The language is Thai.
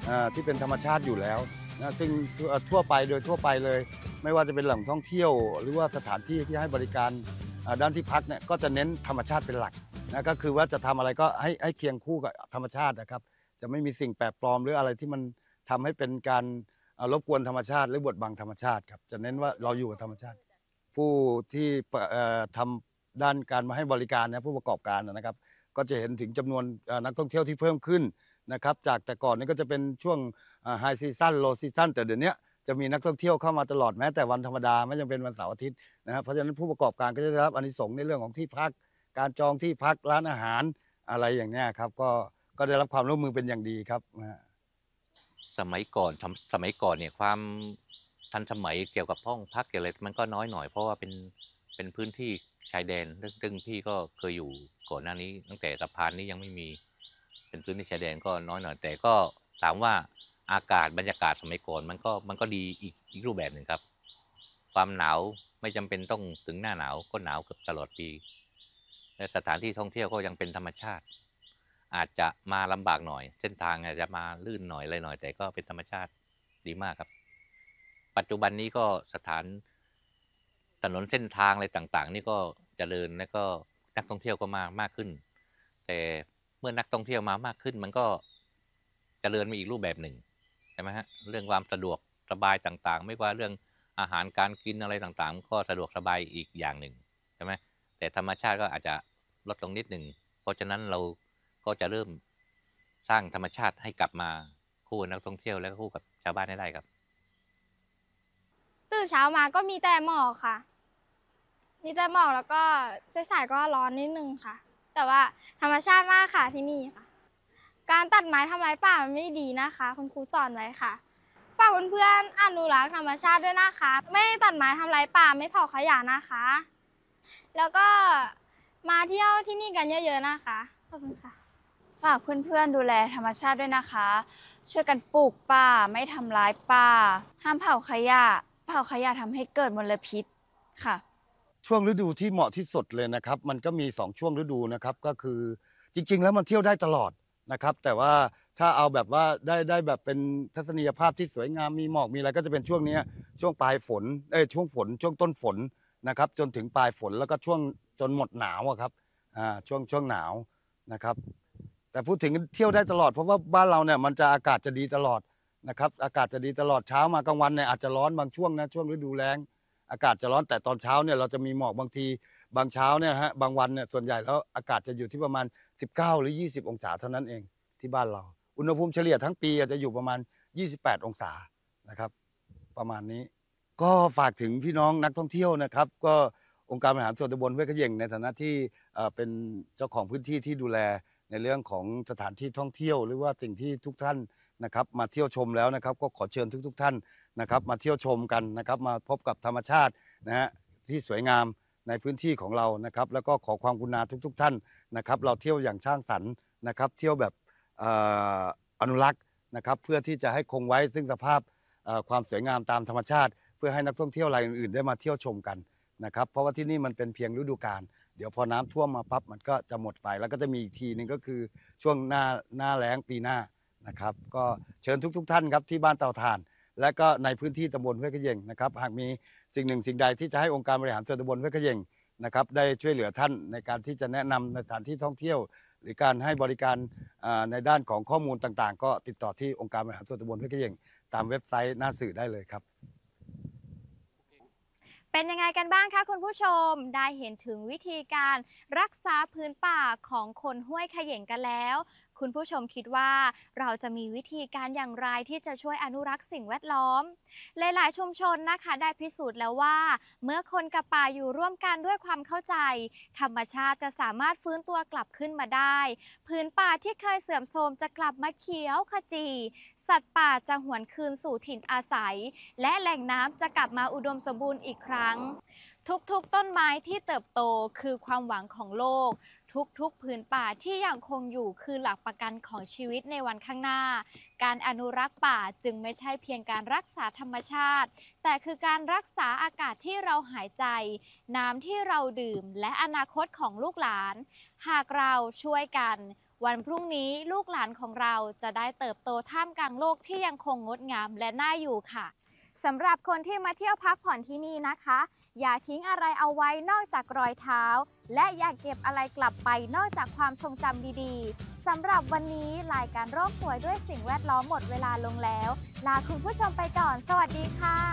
ที่เป็นธรรมชาติอยู่แล้วนะซึ่งทั่วไปโดยทั่วไปเลยไม่ว่าจะเป็นแหล่งท่องเที่ยวหรือว่าสถานที่ที่ให้บริการด้านที่พักเนี่ยก็จะเน้นธรรมชาติเป็นหลักนะก็คือว่าจะทำอะไรก็ให้เคียงคู่กับธรรมชาตินะครับจะไม่มีสิ่งแปลกปลอมหรืออะไรที่มันทำให้เป็นการรบกวนธรรมชาติหรือบดบังธรรมชาติครับจะเน้นว่าเราอยู่กับธรรมชาติผู้ที่ทำด้านการมาให้บริการนะผู้ประกอบการนะครับก็จะเห็นถึงจำนวนนักท่องเที่ยวที่เพิ่มขึ้นนะครับจากแต่ก่อนนี้ก็จะเป็นช่วงไฮซีซั่นโลซีซั่นแต่เดี๋ยวนี้จะมีนักท่องเที่ยวเข้ามาตลอดแม้แต่วันธรรมดาไม่จำเป็นวันเสาร์อาทิตย์นะครับเพราะฉะนั้นผู้ประกอบการก็จะได้รับอานิสงส์ในเรื่องของที่พักการจองที่พักร้านอาหารอะไรอย่างนี้ครับก็ได้รับความร่วมมือเป็นอย่างดีครับสมัยก่อนเนี่ยความทันสมัยเกี่ยวกับห้องพักอะไรมันก็น้อยหน่อยเพราะว่าเป็นพื้นที่ชายแดนซึ่งพี่ก็เคยอยู่ก่อนหน้านี้ตั้งแต่สะพานนี้ยังไม่มีเป็นพื้นที่ชายแดนก็น้อยหน่อยแต่ก็ถามว่าอากาศบรรยากาศสมัยก่อนมันก็ดีอีกรูปแบบหนึ่งครับความหนาวไม่จำเป็นต้องถึงหน้าหนาวก็หนาวเกือบตลอดปีและสถานที่ท่องเที่ยวก็ยังเป็นธรรมชาติอาจจะมาลำบากหน่อยเส้นทางอาจจะมาลื่นหน่อยอะไรหน่อยแต่ก็เป็นธรรมชาติดีมากครับปัจจุบันนี้ก็สถานถนนเส้นทางอะไรต่างๆนี่ก็เจริญและก็นักท่องเที่ยวก็มากขึ้นแต่เมื่อนักท่องเที่ยวมามากขึ้นมันก็เจริญมาอีกรูปแบบหนึ่งใช่ไหมฮะเรื่องความสะดวกสบายต่างๆไม่ว่าเรื่องอาหารการกินอะไรต่างๆก็สะดวกสบายอีกอย่างหนึ่งใช่ไหมแต่ธรรมชาติก็อาจจะลดลงนิดหนึ่งเพราะฉะนั้นเราก็จะเริ่มสร้างธรรมชาติให้กลับมาคู่กับนักท่องเที่ยวและคู่กับชาวบ้านได้ครับตื่นเช้ามาก็มีแต่หมอกค่ะมีแต่หมอกแล้วก็สายๆก็ร้อนนิดนึงค่ะแต่ว่าธรรมชาติมากค่ะที่นี่ค่ะการตัดไม้ทำลายป่ามันไม่ดีนะคะคุณครูสอนไว้ค่ะฝากเพื่อนๆอนุรักษ์ธรรมชาติด้วยนะคะไม่ตัดไม้ทำลายป่าไม่เผาขยะนะคะแล้วก็มาเที่ยวที่นี่กันเยอะๆนะคะขอบคุณค่ะฝากเพื่อนๆดูแลธรรมชาติด้วยนะคะช่วยกันปลูกป่าไม่ทำร้ายป่าห้ามเผาขยะทำให้เกิดมลพิษค่ะช่วงฤดูที่เหมาะที่สุดเลยนะครับมันก็มี2ช่วงฤดูนะครับก็คือจริงๆแล้วมันเที่ยวได้ตลอดนะครับแต่ว่าถ้าเอาแบบว่าได้แบบเป็นทัศนียภาพที่สวยงามมีหมอกมีอะไรก็จะเป็นช่วงนี้ช่วงปลายฝนช่วงฝนช่วงต้นฝนนะครับจนถึงปลายฝนแล้วก็ช่วงจนหมดหนาวอะครับช่วงหนาวนะครับแต่พูดถึงเที่ยวได้ตลอดเพราะว่าบ้านเราเนี่ยมันจะอากาศจะดีตลอดนะครับอากาศจะดีตลอดเช้ามากลางวันเนี่ยอาจจะร้อนบางช่วงนะช่วงฤดูแล้ง อากาศจะร้อนแต่ตอนเช้าเนี่ยเราจะมีหมอกบางทีบางเช้าเนี่ยฮะบางวันเนี่ยส่วนใหญ่แล้วอากาศจะอยู่ที่ประมาณ19หรือ20องศาเท่านั้นเองที่บ้านเราอุณหภูมิเฉลี่ยทั้งปีอาจจะอยู่ประมาณ28องศานะครับประมาณนี้ก็ฝากถึงพี่น้องนักท่องเที่ยวนะครับก็องค์การบริหารส่วนตำบลห้วยเขย่งในฐานะที่เป็นเจ้าของพื้นที่ที่ดูแลในเรื่องของสถานที่ท่องเที่ยวหรือว่าสิ่งที่ทุกท่านนะครับมาเที่ยวชมแล้วนะครับก็ขอเชิญทุกท่านนะครับมาเที่ยวชมกันนะครับมาพบกับธรรมชาตินะฮะที่สวยงามในพื้นที่ของเรานะครับแล้วก็ขอความกรุณาทุกท่านนะครับเราเที่ยวอย่างสร้างสรรค์นะครับเที่ยวแบบอนุรักษ์นะครับเพื่อที่จะให้คงไว้ซึ่งสภาพความสวยงามตามธรรมชาติเพื่อให้นักท่องเที่ยวรายอื่นๆได้มาเที่ยวชมกันนะครับเพราะว่าที่นี่มันเป็นเพียงฤดูกาลเดี๋ยวพอน้ำท่วมมาปั๊บมันก็จะหมดไปแล้วก็จะมีอีกทีนึงก็คือช่วงหน้าแล้งปีหน้านะครับก็เชิญทุกท่านครับที่บ้านเตาถ่านและก็ในพื้นที่ตำบลห้วยเขย่งนะครับหากมีสิ่งหนึ่งสิ่งใดที่จะให้องค์การบริหารส่วนตำบลห้วยเขย่งนะครับได้ช่วยเหลือท่านในการที่จะแนะนำในสถานที่ท่องเที่ยวหรือการให้บริการในด้านของข้อมูลต่างๆก็ติดต่อที่องค์การบริหารส่วนตำบลห้วยเขย่งตามเว็บไซต์หน้าสื่อได้เลยครับเป็นยังไงกันบ้างคะคุณผู้ชมได้เห็นถึงวิธีการรักษาพื้นป่าของคนห้วยเขย่งกันแล้วคุณผู้ชมคิดว่าเราจะมีวิธีการอย่างไรที่จะช่วยอนุรักษ์สิ่งแวดล้อมหลายๆชุมชนนะคะได้พิสูจน์แล้วว่าเมื่อคนกับป่าอยู่ร่วมกันด้วยความเข้าใจธรรมชาติจะสามารถฟื้นตัวกลับขึ้นมาได้พื้นป่าที่เคยเสื่อมโทรมจะกลับมาเขียวขจีสัตว์ป่าจะหวนคืนสู่ถิ่นอาศัยและแหล่งน้ำจะกลับมาอุดมสมบูรณ์อีกครั้งทุกๆต้นไม้ที่เติบโตคือความหวังของโลกทุกผืนป่าที่ยังคงอยู่คือหลักประกันของชีวิตในวันข้างหน้าการอนุรักษ์ป่าจึงไม่ใช่เพียงการรักษาธรรมชาติแต่คือการรักษาอากาศที่เราหายใจน้ำที่เราดื่มและอนาคตของลูกหลานหากเราช่วยกันวันพรุ่งนี้ลูกหลานของเราจะได้เติบโตท่ามกลางโลกที่ยังคงงดงามและน่าอยู่ค่ะสำหรับคนที่มาเที่ยวพักผ่อนที่นี่นะคะ อย่าทิ้งอะไรเอาไว้นอกจากรอยเท้า และอย่าเก็บอะไรกลับไปนอกจากความทรงจำดีๆสำหรับวันนี้รายการโลกสวยด้วยสิ่งแวดล้อมหมดเวลาลงแล้วลาคุณผู้ชมไปก่อนสวัสดีค่ะ